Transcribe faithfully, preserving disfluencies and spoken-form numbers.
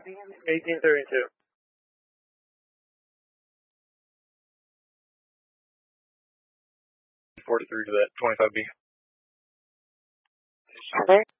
eighteen thirty-two. forty-three to that twenty-five B. Okay.